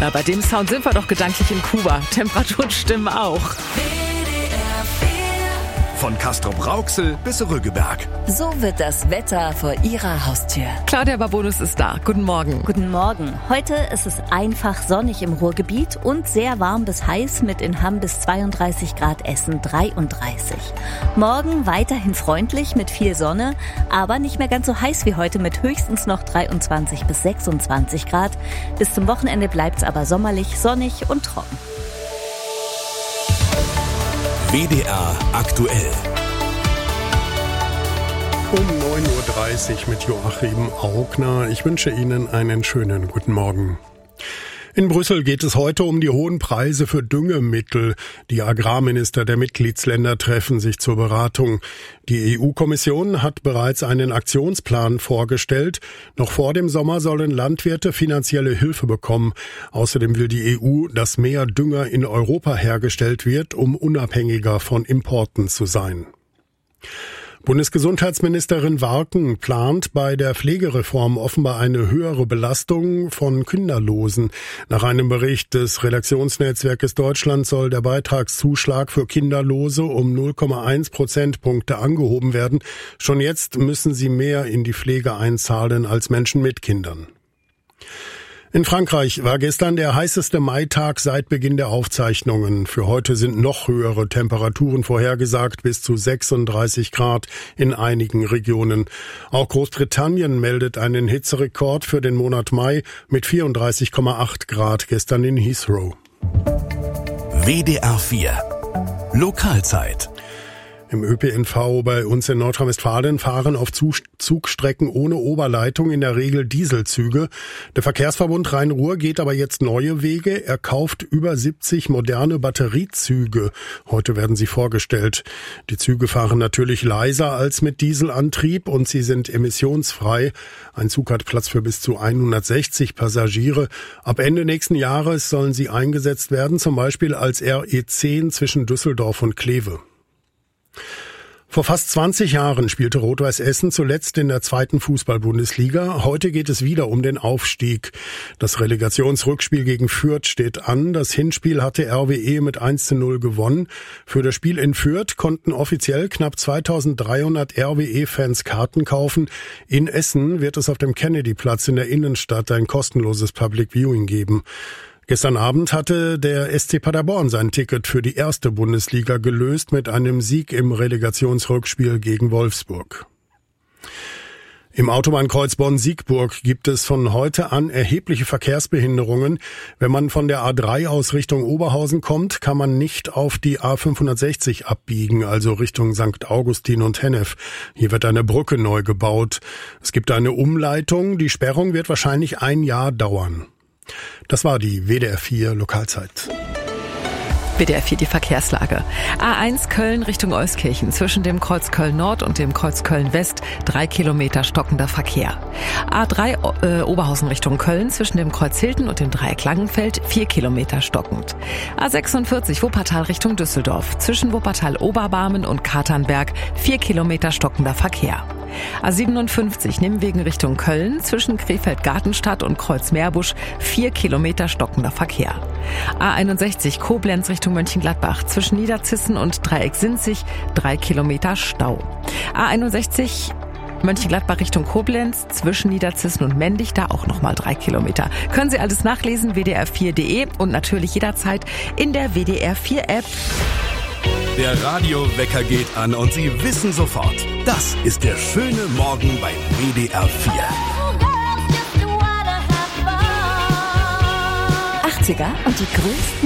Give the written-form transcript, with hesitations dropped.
Na, bei dem Sound sind wir doch gedanklich in Kuba. Temperaturen stimmen auch. Von Castrop-Rauxel bis Rüggeberg. So wird das Wetter vor Ihrer Haustür. Claudia Babonus ist da. Guten Morgen. Guten Morgen. Heute ist es einfach sonnig im Ruhrgebiet und sehr warm bis heiß mit in Hamm bis 32 Grad, Essen 33. Morgen weiterhin freundlich mit viel Sonne, aber nicht mehr ganz so heiß wie heute mit höchstens noch 23 bis 26 Grad. Bis zum Wochenende bleibt es aber sommerlich, sonnig und trocken. WDR aktuell. Um 9.30 Uhr mit Joachim Augner. Ich wünsche Ihnen einen schönen guten Morgen. In Brüssel geht es heute um die hohen Preise für Düngemittel. Die Agrarminister der Mitgliedsländer treffen sich zur Beratung. Die EU-Kommission hat bereits einen Aktionsplan vorgestellt. Noch vor dem Sommer sollen Landwirte finanzielle Hilfe bekommen. Außerdem will die EU, dass mehr Dünger in Europa hergestellt wird, um unabhängiger von Importen zu sein. Bundesgesundheitsministerin Warken plant bei der Pflegereform offenbar eine höhere Belastung von Kinderlosen. Nach einem Bericht des Redaktionsnetzwerkes Deutschland soll der Beitragszuschlag für Kinderlose um 0,1 Prozentpunkte angehoben werden. Schon jetzt müssen sie mehr in die Pflege einzahlen als Menschen mit Kindern. In Frankreich war gestern der heißeste Maitag seit Beginn der Aufzeichnungen. Für heute sind noch höhere Temperaturen vorhergesagt, bis zu 36 Grad in einigen Regionen. Auch Großbritannien meldet einen Hitzerekord für den Monat Mai mit 34,8 Grad gestern in Heathrow. WDR 4 Lokalzeit. Im ÖPNV bei uns in Nordrhein-Westfalen fahren auf Zugstrecken ohne Oberleitung in der Regel Dieselzüge. Der Verkehrsverbund Rhein-Ruhr geht aber jetzt neue Wege. Er kauft über 70 moderne Batteriezüge. Heute werden sie vorgestellt. Die Züge fahren natürlich leiser als mit Dieselantrieb und sie sind emissionsfrei. Ein Zug hat Platz für bis zu 160 Passagiere. Ab Ende nächsten Jahres sollen sie eingesetzt werden, zum Beispiel als RE10 zwischen Düsseldorf und Kleve. Vor fast 20 Jahren spielte Rot-Weiß Essen zuletzt in der 2. Fußball-Bundesliga. Heute geht es wieder um den Aufstieg. Das Relegationsrückspiel gegen Fürth steht an. Das Hinspiel hatte RWE mit 1:0 gewonnen. Für das Spiel in Fürth konnten offiziell knapp 2300 RWE-Fans Karten kaufen. In Essen wird es auf dem Kennedy-Platz in der Innenstadt ein kostenloses Public Viewing geben. Gestern Abend hatte der SC Paderborn sein Ticket für die 1. Bundesliga gelöst mit einem Sieg im Relegationsrückspiel gegen Wolfsburg. Im Autobahnkreuz Bonn-Siegburg gibt es von heute an erhebliche Verkehrsbehinderungen. Wenn man von der A3 aus Richtung Oberhausen kommt, kann man nicht auf die A560 abbiegen, also Richtung St. Augustin und Hennef. Hier wird eine Brücke neu gebaut. Es gibt eine Umleitung. Die Sperrung wird wahrscheinlich ein Jahr dauern. Das war die WDR 4 Lokalzeit. WDR 4 die Verkehrslage. A1 Köln Richtung Euskirchen. Zwischen dem Kreuz Köln Nord und dem Kreuz Köln West 3 Kilometer stockender Verkehr. A3 Oberhausen Richtung Köln. Zwischen dem Kreuz Hilten und dem Dreieck Langenfeld 4 Kilometer stockend. A46 Wuppertal Richtung Düsseldorf. Zwischen Wuppertal Oberbarmen und Katernberg 4 Kilometer stockender Verkehr. A57 Nimwegen Richtung Köln, zwischen Krefeld-Gartenstadt und Kreuz-Meerbusch 4 Kilometer stockender Verkehr. A61 Koblenz Richtung Mönchengladbach, zwischen Niederzissen und Dreieck-Sinzig 3 Kilometer Stau. A61 Mönchengladbach Richtung Koblenz, zwischen Niederzissen und Mendig, da auch nochmal 3 Kilometer. Können Sie alles nachlesen, wdr4.de und natürlich jederzeit in der WDR 4 App. Der Radiowecker geht an und Sie wissen sofort, das ist der schöne Morgen bei WDR 4. 80er und die größten